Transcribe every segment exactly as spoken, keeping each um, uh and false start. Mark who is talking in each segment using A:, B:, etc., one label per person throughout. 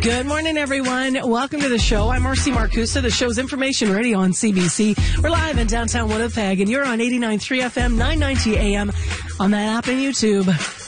A: Good morning, everyone. Welcome to the show. I'm Marcy Marcusa. The show's information ready on C B C. We're live in downtown Winnipeg, and you're on eighty-nine point three F M, nine ninety A M on that app and YouTube.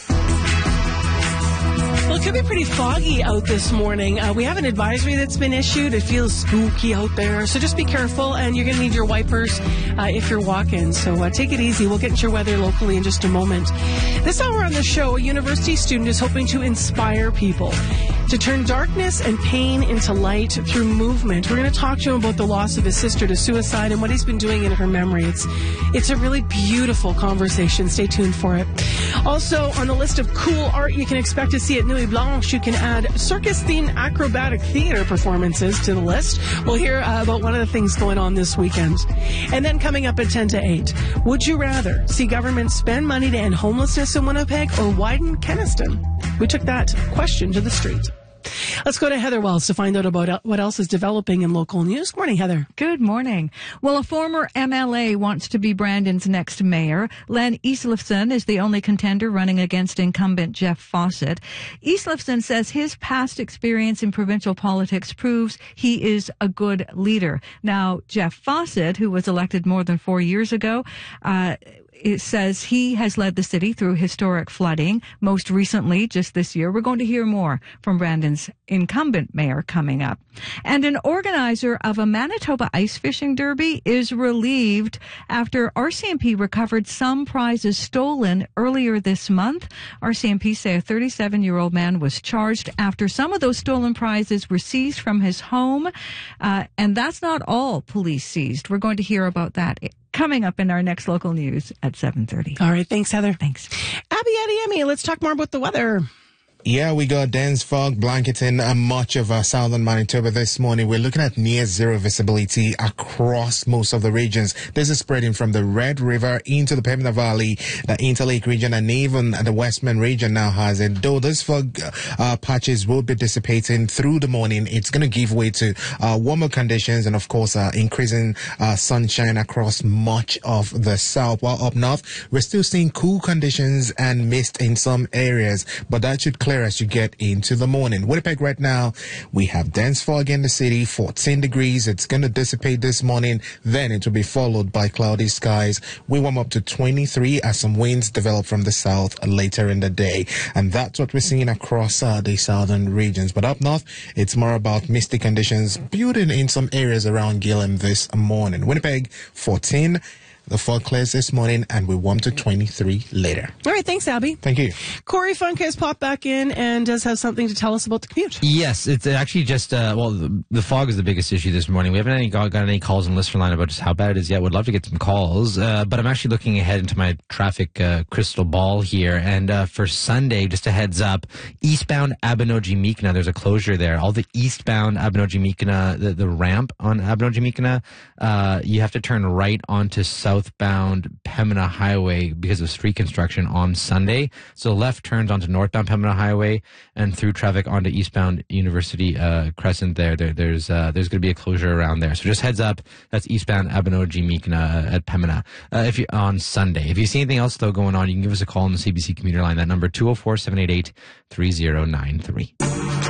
A: Well, it could be pretty foggy out this morning. Uh, we have an advisory that's been issued. It feels spooky out there, so just be careful, and you're going to need your wipers uh, if you're walking. So uh, take it easy. We'll get into your weather locally in just a moment. This hour on the show, a university student is hoping to inspire people to turn darkness and pain into light through movement. We're going to talk to him about the loss of his sister to suicide and what he's been doing in her memory. It's, it's a really beautiful conversation. Stay tuned for it. Also, on the list of cool art you can expect to see at Nuit Blanche, you can add circus-themed acrobatic theater performances to the list. We'll hear uh, about one of the things going on this weekend. And then coming up at ten to eight, would you rather see government spend money to end homelessness in Winnipeg or widen Kenaston? We took that question to the street. Let's go to Heather Wells to find out about what else is developing in local news. Good morning, Heather.
B: Good morning. Well, a former M L A wants to be Brandon's next mayor. Len Eastlifson is the only contender running against incumbent Jeff Fawcett. Eastlifson says his past experience in provincial politics proves he is a good leader. Now, Jeff Fawcett, who was elected more than four years ago, uh, it says he has led the city through historic flooding. Most recently, just this year, we're going to hear more from Brandon's incumbent mayor coming up. And an organizer of a Manitoba ice fishing derby is relieved after R C M P recovered some prizes stolen earlier this month. R C M P say a thirty-seven-year-old man was charged after some of those stolen prizes were seized from his home. Uh, and that's not all police seized. We're going to hear about that coming up in our next local news at seven thirty.
A: All right. Thanks, Heather.
B: Thanks.
A: Abby Adeyemi, let's talk more about the weather.
C: Yeah, we got dense fog blanketing uh, much of uh, southern Manitoba this morning. We're looking at near zero visibility across most of the regions. This is spreading from the Red River into the Pembina Valley, the Interlake region, and even the Westman region now has it. Though this fog uh, patches will be dissipating through the morning, it's going to give way to uh, warmer conditions and, of course, uh, increasing uh, sunshine across much of the south. While up north, we're still seeing cool conditions and mist in some areas, but that should clear as you get into the morning. Winnipeg right now, we have dense fog in the city, fourteen degrees. It's going to dissipate this morning. Then it will be followed by cloudy skies. We warm up to twenty-three as some winds develop from the south later in the day. And that's what we're seeing across uh, the southern regions. But up north, it's more about misty conditions building in some areas around Gillam this morning. Winnipeg, fourteen. The fog clears this morning, and we warm to twenty-three later.
A: All right, thanks, Abby.
C: Thank you.
A: Corey Funk has popped back in and does have something to tell us about the commute.
D: Yes, it's actually just, uh, well, the, the fog is the biggest issue this morning. We haven't any, got, got any calls on listener line about just how bad it is yet. Would love to get some calls, uh, but I'm actually looking ahead into my traffic uh, crystal ball here. And uh, for Sunday, just a heads up, eastbound Abinogi-Meekina, there's a closure there. All the eastbound Abinogi-Meekina, the, the ramp on Abinogi-Meekina, uh, you have to turn right onto South southbound Pembina Highway because of street construction on Sunday. So left turns onto northbound Pembina Highway and through traffic onto eastbound University uh, Crescent there. there there's uh, there's going to be a closure around there. So just heads up, that's eastbound Abinogi-Meekina at Pembina uh, if you on Sunday. If you see anything else, though, going on, you can give us a call on the C B C commuter line. That number, two oh four, seven eight eight, three oh nine three.